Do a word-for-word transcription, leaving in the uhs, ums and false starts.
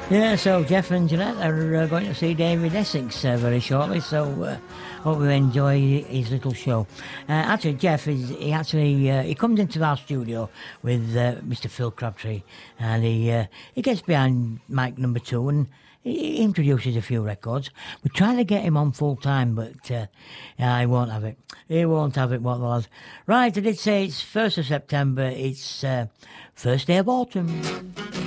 Yeah, so Jeff and Jeanette are uh, going to see David Essex uh, very shortly, so uh, hope you enjoy his little show. Uh, actually, Jeff, is he actually uh, he comes into our studio with uh, Mister Phil Crabtree, and he uh, he gets behind mic number two and he he introduces a few records. We're trying to get him on full time, but uh, yeah, he won't have it. He won't have it, what the lad. Right, I did say it's first of September, it's uh, first day of autumn.